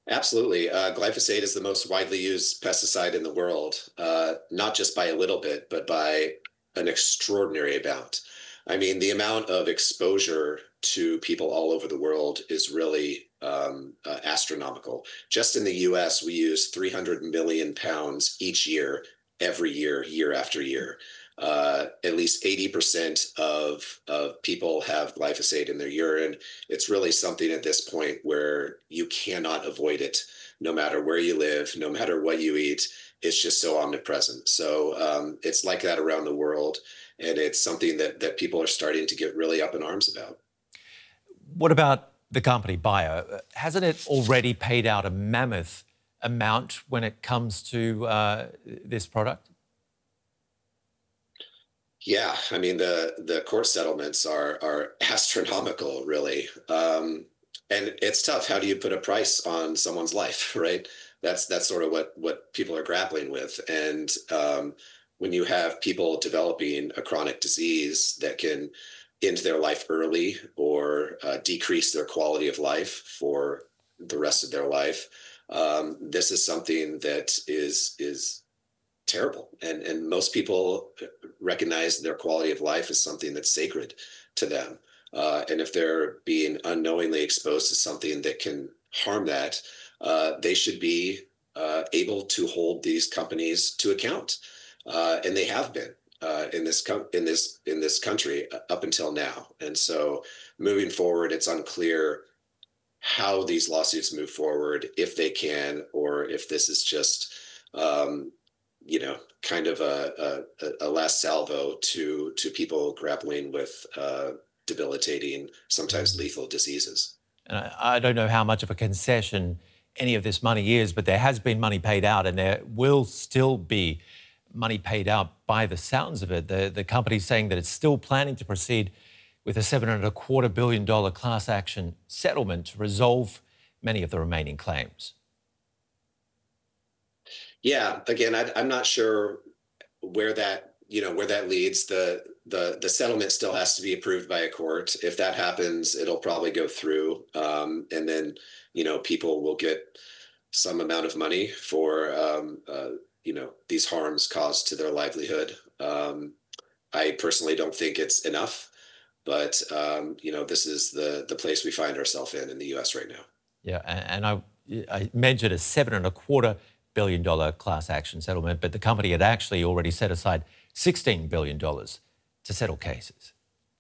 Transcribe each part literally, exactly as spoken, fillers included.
Absolutely. Uh, glyphosate is the most widely used pesticide in the world, uh, not just by a little bit, but by an extraordinary amount. I mean, the amount of exposure to people all over the world is really um, uh, astronomical. Just in the U S, we use three hundred million pounds each year, every year, year after year. Uh, at least eighty percent of, of people have glyphosate in their urine. It's really something at this point where you cannot avoid it, no matter where you live, no matter what you eat. It's just so omnipresent. So um, it's like that around the world, and it's something that that people are starting to get really up in arms about. What about the company Bayer? Uh, Hasn't it already paid out a mammoth amount when it comes to uh, this product? Yeah, I mean the the court settlements are are astronomical, really. Um, and it's tough. How do you put a price on someone's life, right? That's that's sort of what what people are grappling with. And um, when you have people developing a chronic disease that can end their life early or uh, decrease their quality of life for the rest of their life, um, this is something that is is terrible. And and most people recognize their quality of life as something that's sacred to them. Uh, and if they're being unknowingly exposed to something that can harm that, uh, they should be uh, able to hold these companies to account, uh, and they have been. Uh, in this com- in this in this country uh, up until now, and so moving forward, it's unclear how these lawsuits move forward, if they can, or if this is just, um, you know, kind of a, a, a last salvo to to people grappling with uh, debilitating, sometimes Mm. lethal diseases. And I, I don't know how much of a concession any of this money is, but there has been money paid out, and there will still be money paid out by the sounds of it. The, the company's saying that it's still planning to proceed with a seven and a quarter billion dollar class action settlement to resolve many of the remaining claims. Yeah, again, I, I'm not sure where that you know where that leads. The the the settlement still has to be approved by a court. If that happens, it'll probably go through, um, and then you know people will get some amount of money for um, uh, you know these harms caused to their livelihood. Um, I personally don't think it's enough, but um, you know this is the the place we find ourselves in in the U S right now. Yeah, and, and I, I mentioned a seven and a quarter billion dollar class action settlement, but the company had actually already set aside sixteen billion dollars to settle cases.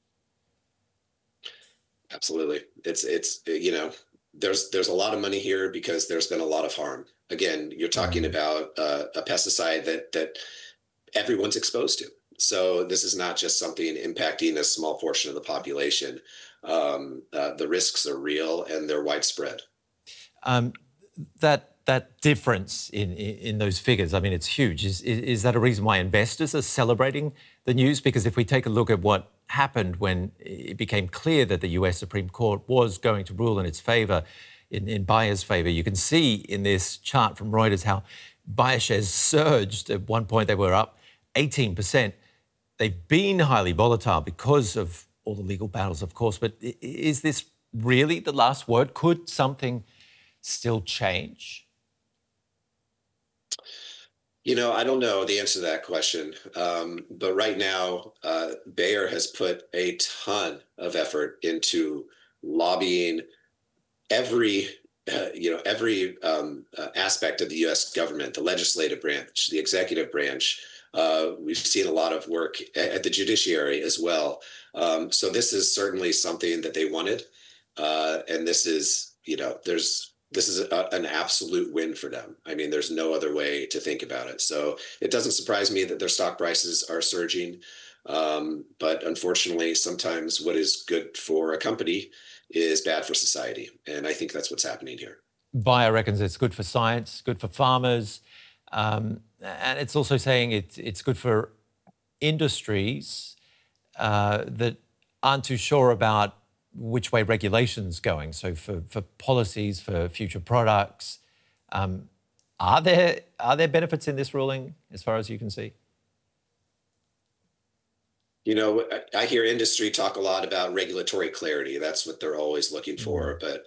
Absolutely. It's it's you know there's there's a lot of money here because there's been a lot of harm. Again, you're talking Mm. about uh, a pesticide that that everyone's exposed to. So this is not just something impacting a small portion of the population. Um, uh, the risks are real and they're widespread. Um, that that difference in, in in those figures, I mean, it's huge. Is, is is that a reason why investors are celebrating the news? Because if we take a look at what happened when it became clear that the U S Supreme Court was going to rule in its favour, in, in Bayer's favour, you can see in this chart from Reuters how Bayer shares surged. At one point, they were up eighteen percent. They've been highly volatile because of all the legal battles, of course. But i- is this really the last word? Could something still change? You know, I don't know the answer to that question, um, but right now, uh, Bayer has put a ton of effort into lobbying every uh, you know every um, uh, aspect of the U S government, the legislative branch, the executive branch. Uh, we've seen a lot of work at the judiciary as well. Um, so this is certainly something that they wanted, uh, and this is you know there's this is a, an absolute win for them. I mean, there's no other way to think about it. So it doesn't surprise me that their stock prices are surging. Um, but unfortunately, sometimes what is good for a company is bad for society. And I think that's what's happening here. Bayer reckons it's good for science, good for farmers, um, and it's also saying it's it's good for industries uh, that aren't too sure about which way regulation's going. So for for policies for future products, um, are there are there benefits in this ruling as far as you can see? You know, I, I hear industry talk a lot about regulatory clarity. That's what they're always looking for. Mm. But